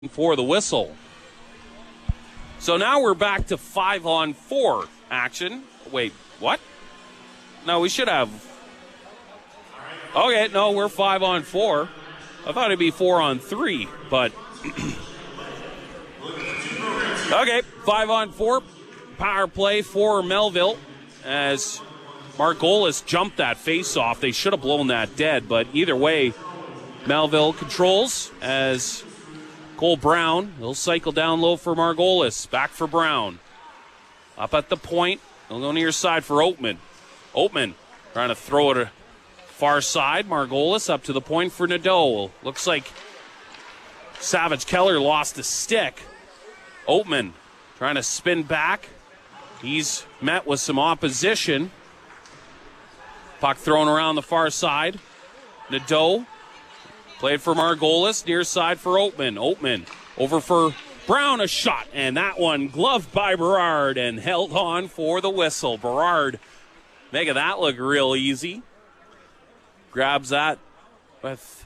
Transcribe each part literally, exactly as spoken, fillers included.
for the whistle. So now we're back to five on four action. Wait, what? No, we should have. Okay, no, we're five on four. I thought it'd be four on three, but. Okay, five on four. Power play for Melville as Margolis jumped that face-off. They should have blown that dead, but either way, Melville controls as Cole Brown. He'll cycle down low for Margolis. Back for Brown. Up at the point. He'll go near side for Oatman. Oatman trying to throw it far side. Margolis up to the point for Nadeau. Looks like Savage Keller lost a stick. Oatman trying to spin back. He's met with some opposition. Puck thrown around the far side. Nadeau played for Margolis, near side for Oatman. Oatman over for Brown, a shot, and that one gloved by Berard and held on for the whistle. Berard making that look real easy. Grabs that with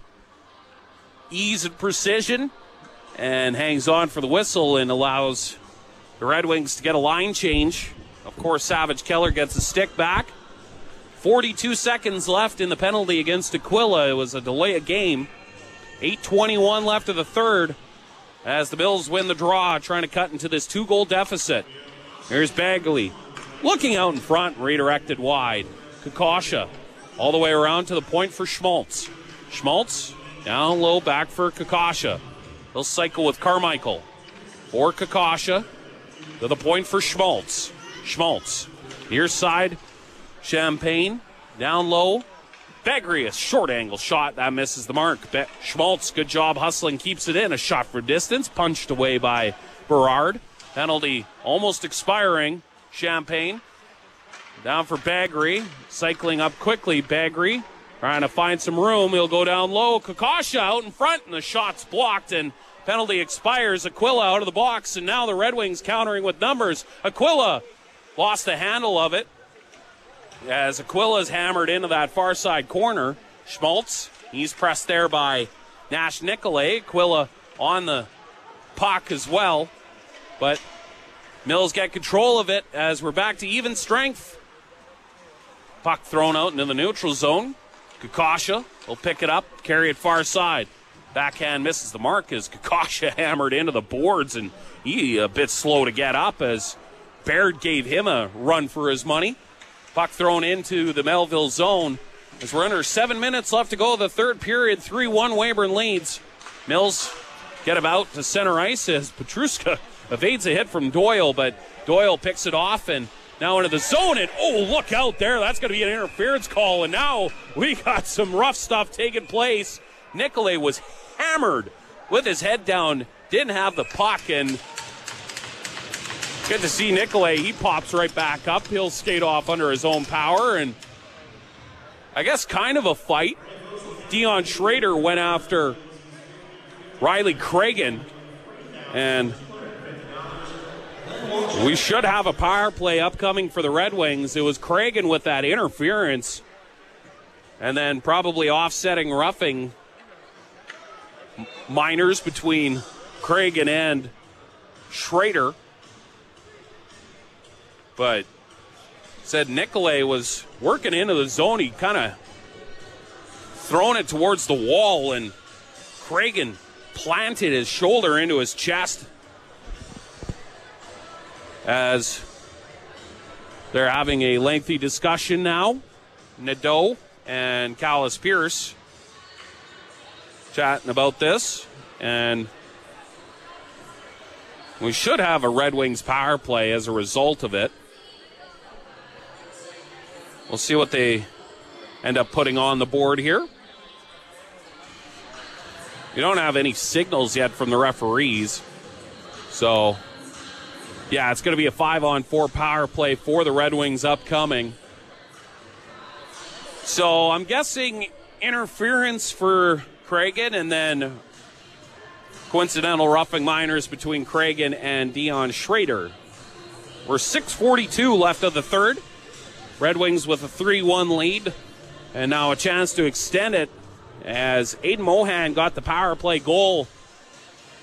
ease and precision and hangs on for the whistle and allows the Red Wings to get a line change. Of course, Savage Keller gets a stick back. forty-two seconds left in the penalty against Aquila. It was a delay of game. eight twenty-one left of the third as the Bills win the draw, trying to cut into this two-goal deficit. Here's Bagley looking out in front, redirected wide. Kakasha all the way around to the point for Schmaltz. Schmaltz down low, back for Kakasha. He'll cycle with Carmichael. For Kakasha to the point for Schmaltz. Schmaltz near side. Champagne down low. Bagley, a short angle shot that misses the mark. Be- Schmaltz, good job hustling, keeps it in. A shot for distance, punched away by Berard. Penalty almost expiring. Champagne down for Bagley, cycling up quickly. Bagley trying to find some room. He'll go down low. Kakasha out in front, and the shot's blocked, and penalty expires. Aquila out of the box, and now the Red Wings countering with numbers. Aquila lost the handle of it as Aquila's hammered into that far side corner. Schmaltz, he's pressed there by Nash Nicolay. Aquila on the puck as well, but Mills get control of it as we're back to even strength. Puck thrown out into the neutral zone. Kakasha will pick it up, carry it far side. Backhand misses the mark as Kakasha hammered into the boards, and he a bit slow to get up as Baird gave him a run for his money. Puck thrown into the Melville zone as we're under seven minutes left to go the third period. three one Weyburn leads. Mills get him out to center ice as Petruska evades a hit from Doyle, but Doyle picks it off and now into the zone. And oh, look out there. That's going to be an interference call. And now we got some rough stuff taking place. Nicolay was hammered with his head down, didn't have the puck, and good to see Nicolay. He pops right back up. He'll skate off under his own power, and I guess kind of a fight. Dion Schrader went after Riley Cragen, and we should have a power play upcoming for the Red Wings. It was Cragen with that interference, and then probably offsetting roughing minors between Cragen and Schrader. But said Nicolay was working into the zone. He kind of thrown it towards the wall, and Cragen planted his shoulder into his chest as they're having a lengthy discussion now. Nadeau and Callis Pierce chatting about this, and we should have a Red Wings power play as a result of it. We'll see what they end up putting on the board here. We don't have any signals yet from the referees. So, yeah, it's going to be a five-on-four power play for the Red Wings upcoming. So I'm guessing interference for Cragen and then coincidental roughing minors between Cragen and Dion Schrader. We're six forty-two left of the third. Red Wings with a three one lead, and now a chance to extend it as Aiden Mohan got the power play goal